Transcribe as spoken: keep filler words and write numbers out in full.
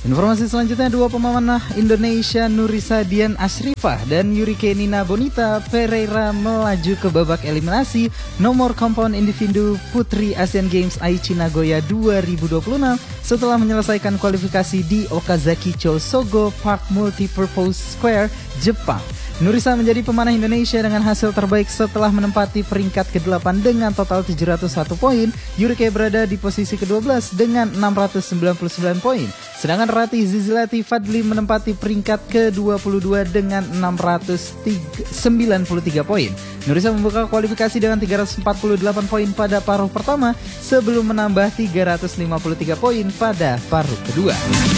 Informasi selanjutnya, dua pemanah Indonesia Nurisa Dian Ashrifah dan Yurike Nina Bonita Pereira melaju ke babak eliminasi nomor compound individu Putri Asian Games Aichi Nagoya dua ribu dua puluh enam setelah menyelesaikan kualifikasi di Okazaki-cho Sogo Park Multipurpose Square, Jepang. Nurisa menjadi pemanah Indonesia dengan hasil terbaik setelah menempati peringkat kedelapan dengan total tujuh ratus satu poin. Yurike berada di posisi kedua belas dengan enam ratus sembilan puluh sembilan poin. Sedangkan Ratih Zizilati Fadli menempati peringkat ke dua puluh dua dengan enam ratus sembilan puluh tiga poin. Nurisa membuka kualifikasi dengan tiga ratus empat puluh delapan poin pada paruh pertama sebelum menambah tiga ratus lima puluh tiga poin pada paruh kedua.